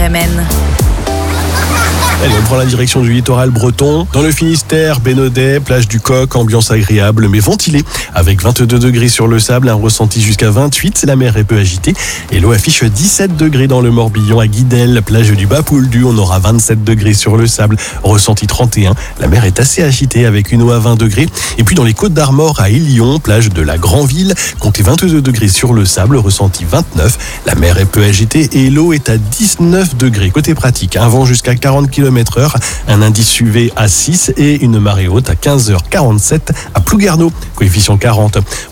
RMN. Allez, on prend la direction du littoral breton. Dans le Finistère, Bénodet, plage du Coq, ambiance agréable mais ventilée. Avec 22 degrés sur le sable, un ressenti jusqu'à 28. La mer est peu agitée. Et l'eau affiche 17 degrés dans le Morbihan à Guidel. Plage du Bas-Pouldu, on aura 27 degrés sur le sable. Ressenti 31. La mer est assez agitée avec une eau à 20 degrés. Et puis dans les Côtes d'Armor à Élion, plage de la Grandville, comptez 22 degrés sur le sable. Ressenti 29. La mer est peu agitée et l'eau est à 19 degrés. Côté pratique, un vent jusqu'à 40 km/h, un indice UV à 6 et une marée haute à 15h47 à Plouguerneau, coefficient 40.